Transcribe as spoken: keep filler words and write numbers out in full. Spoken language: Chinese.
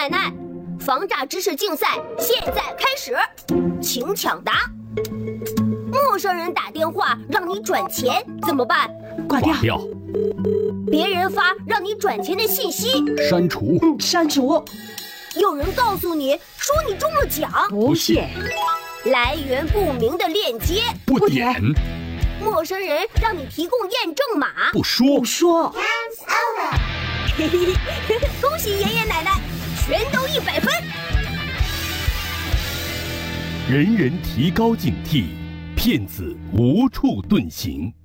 奶奶，防诈知识竞赛现在开始，请抢答。陌生人打电话让你转钱怎么办？ 挂掉。 挂掉。 别人发让你转钱的信息， 删除。 嗯，删除。 有人告诉你说你中了奖， 不信。 来源不明的链接， 不点。 陌生人让你提供验证码， 不说。 不说。 嘿嘿嘿，恭喜爷爷奶奶，全都一百分。 人人提高警惕，骗子无处遁形。